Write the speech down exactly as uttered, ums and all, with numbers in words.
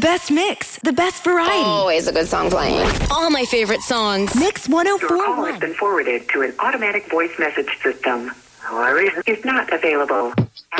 best mix, the best variety. Always a good song playing. All my favorite songs. Mix one oh four Your point call one. has been forwarded to an automatic voice message system. Our is not available.